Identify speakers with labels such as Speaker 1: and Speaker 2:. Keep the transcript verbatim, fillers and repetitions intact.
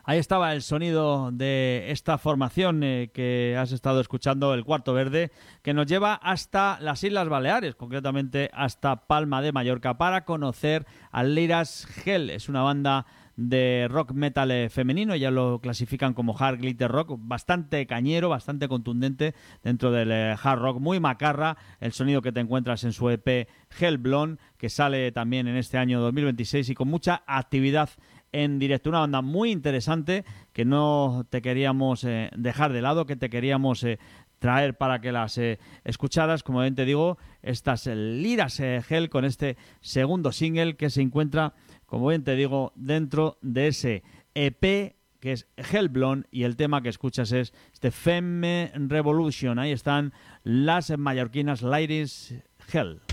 Speaker 1: Ahí estaba el sonido de esta formación eh, que has estado escuchando, el Cuarto Verde, que nos lleva hasta las Islas Baleares, concretamente hasta Palma de Mallorca, para conocer a Liras Hell. Es una banda de rock metal eh, femenino, ya lo clasifican como hard glitter rock, bastante cañero, bastante contundente dentro del eh, hard rock, muy macarra, el sonido que te encuentras en su E P Hellblond, que sale también en este año dos mil veintiséis y con mucha actividad en directo. Una banda muy interesante que no te queríamos eh, dejar de lado, que te queríamos eh, traer para que las eh, escucharas. Como bien te digo, estas eh, Liras eh, Hell, con este segundo single que se encuentra, como bien te digo, dentro de ese E P que es Hellblond, y el tema que escuchas es este Femme Revolution. Ahí están las mallorquinas Liras Hell.